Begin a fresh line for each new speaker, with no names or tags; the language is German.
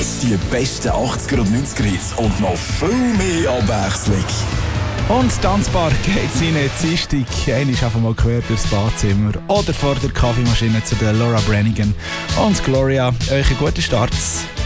Die besten 80er und 90er Hits und noch viel mehr Abwechslung.
Und tanzbar geht's rein, Dienstag. Einer ist einfach mal quer durchs Badzimmer oder vor der Kaffeemaschine zu der Laura Branigan und Gloria. Euch einen guten Start.